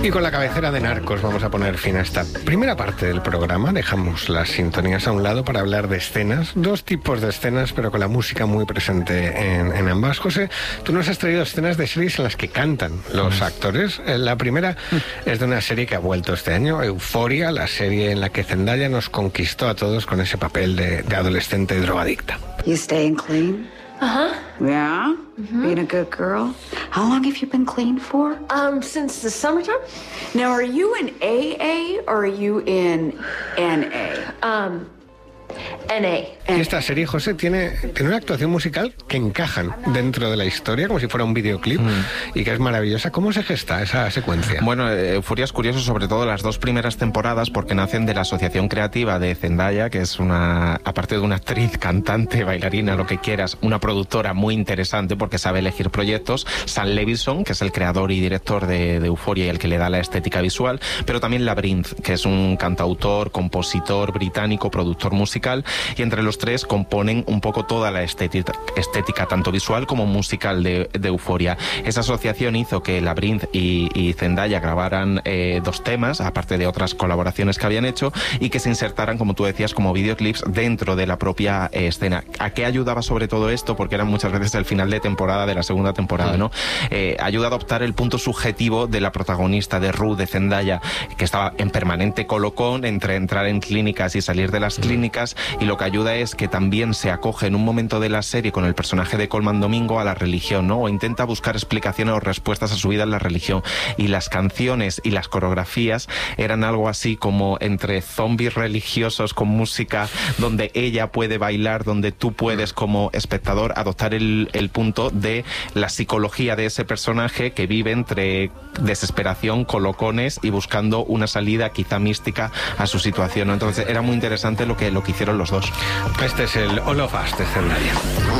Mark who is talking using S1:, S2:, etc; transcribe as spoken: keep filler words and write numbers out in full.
S1: Y con la cabecera de Narcos vamos a poner fin a esta primera parte del programa. Dejamos las sintonías a un lado para hablar de escenas, dos tipos de escenas, pero con la música muy presente en, en ambas. José, tú nos has traído escenas de series en las que cantan los actores. La primera es de una serie que ha vuelto este año, Euphoria, la serie en la que Zendaya nos conquistó a todos con ese papel de, de adolescente drogadicta.
S2: You staying clean?
S3: Uh-huh.
S2: Yeah? Mm-hmm. Being a good girl? How long have you been clean for?
S3: Um, since the summertime.
S2: Now, are you in A A or are you in N A?
S3: Um, N A.
S1: Y esta serie, José, tiene, tiene una actuación musical que encajan dentro de la historia, como si fuera un videoclip, mm. y que es maravillosa. ¿Cómo se gesta esa secuencia?
S4: Bueno, Euphoria es curioso, sobre todo las dos primeras temporadas, porque nacen de la asociación creativa de Zendaya, que es una, aparte de una actriz, cantante, bailarina, lo que quieras, una productora muy interesante porque sabe elegir proyectos, Sam Levinson, que es el creador y director de, de Euphoria y el que le da la estética visual, pero también Labrinth, que es un cantautor, compositor británico, productor musical, y entre los tres componen un poco toda la estética, estética tanto visual como musical de, de Euphoria. Esa asociación hizo que Labrinth y, y Zendaya grabaran eh, dos temas, aparte de otras colaboraciones que habían hecho, y que se insertaran, como tú decías, como videoclips dentro de la propia eh, escena. ¿A qué ayudaba sobre todo esto? Porque era muchas veces el final de temporada de la segunda temporada, sí. ¿no? Eh, ayuda a adoptar el punto subjetivo de la protagonista, de Rue, de Zendaya, que estaba en permanente colocón entre entrar en clínicas y salir de las sí. clínicas, y lo que ayuda es que también se acoge en un momento de la serie con el personaje de Colman Domingo a la religión, ¿no? O intenta buscar explicaciones o respuestas a su vida en la religión. Y las canciones y las coreografías eran algo así como entre zombies religiosos con música, donde ella puede bailar, donde tú puedes como espectador adoptar el, el punto de la psicología de ese personaje que vive entre desesperación, colocones y buscando una salida quizá mística a su situación, ¿no? Entonces era muy interesante lo que, lo que hicieron los dos.
S1: Este es el All of Us de Zendaya.